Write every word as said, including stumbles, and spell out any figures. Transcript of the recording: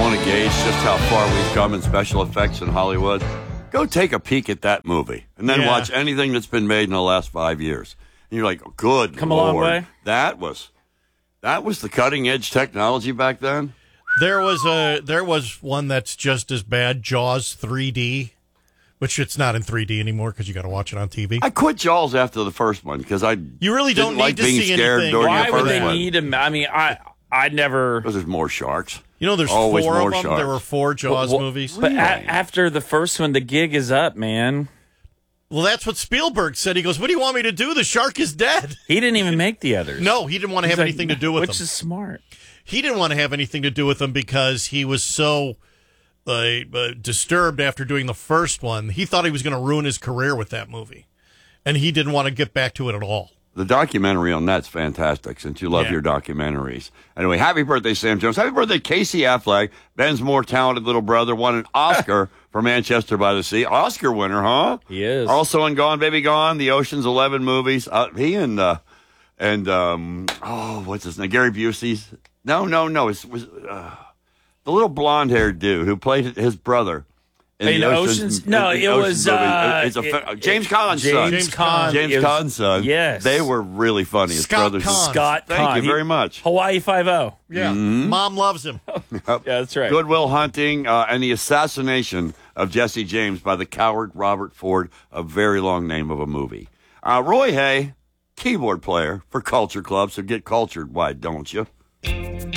want to gauge just how far we've come in special effects in Hollywood, go take a peek at that movie and then Yeah. watch anything that's been made in the last five years. And you're like, good Come a Lord. long way. That was that was the cutting edge technology back then. There was a there was one that's just as bad, Jaws three D, which it's not in three D anymore because you got to watch it on T V. I quit Jaws after the first one because I You really didn't don't need like to being see scared anything. during Why the would first they one. need him? I mean, I I never. Because there's more sharks. You know, there's Always four more of them. sharks. There were four Jaws Well, movies. But a- Really? after the first one, the gig is up, man. Well, that's what Spielberg said. He goes, "What do you want me to do? The shark is dead." He didn't even make the others. No, he didn't want to He's have like, anything to do with which them. is smart. He didn't want to have anything to do with them because he was so uh, uh, disturbed after doing the first one. He thought he was going to ruin his career with that movie, and he didn't want to get back to it at all. The documentary on that's fantastic since you love Yeah. your documentaries. Anyway, happy birthday, Sam Jones. Happy birthday, Casey Affleck. Ben's more talented little brother won an Oscar for Manchester by the Sea. Oscar winner, huh? He is. Also in Gone, Baby Gone, the Ocean's Eleven movies. Uh, he and, uh, and um, oh, what's his name? Gary Busey's. No, no, no. It was uh, the little blonde-haired dude who played his brother. In, In the Ocean's- Ocean's, no, in the it Ocean's was, movie. uh, it's a, it- fa- James it- Caan's son. James Caan. James It was- Caan's son. Yes. They were really funny. His Scott brothers. Caan. Scott Thank Caan. you He- very much. Hawaii Five-O. Yeah, Mm-hmm. Mom loves him. Yeah, that's right. Goodwill Hunting uh, and the assassination of Jesse James by the coward Robert Ford, a very long name of a movie. Uh, Roy Hay, keyboard player for Culture Club, so get cultured, why don't you?